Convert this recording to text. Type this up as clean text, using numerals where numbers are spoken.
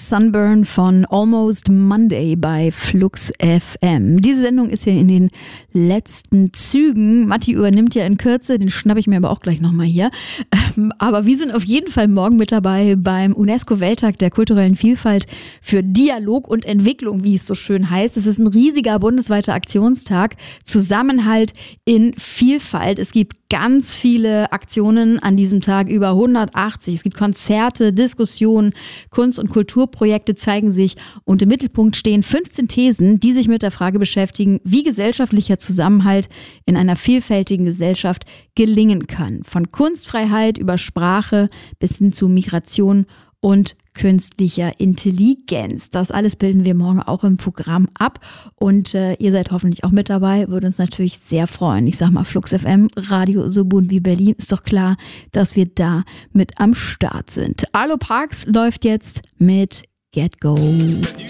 Sunburn von Almost Monday bei Flux FM. Diese Sendung ist ja in den letzten Zügen. Matti übernimmt ja in Kürze, den schnappe ich mir aber auch gleich nochmal hier. Aber wir sind auf jeden Fall morgen mit dabei beim UNESCO-Welttag der kulturellen Vielfalt für Dialog und Entwicklung, wie es so schön heißt. Es ist ein riesiger bundesweiter Aktionstag. Zusammenhalt in Vielfalt. Es gibt ganz viele Aktionen an diesem Tag, über 180. Es gibt Konzerte, Diskussionen, Kunst- und Kulturprojekte zeigen sich und im Mittelpunkt stehen 15 Thesen, die sich mit der Frage beschäftigen, wie gesellschaftlicher Zusammenhalt in einer vielfältigen Gesellschaft gelingen kann. Von Kunstfreiheit über Sprache bis hin zu Migration und künstlicher Intelligenz. Das alles bilden wir morgen auch im Programm ab und ihr seid hoffentlich auch mit dabei, würde uns natürlich sehr freuen. Ich sag mal, Flux FM, Radio so bunt wie Berlin, ist doch klar, dass wir da mit am Start sind. Arlo Parks läuft jetzt mit Get Go.